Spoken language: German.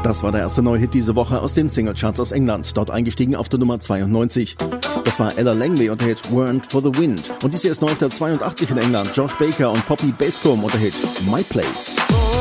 Das war der erste neue Hit diese Woche aus den Singlecharts aus England. Dort eingestiegen auf der Nummer 92. Das war Ella Langley und der Hit Weren't for the Wind. Und dies hier ist neu auf der 82 in England. Josh Baker und Poppy Bascomb und der Hit My Place.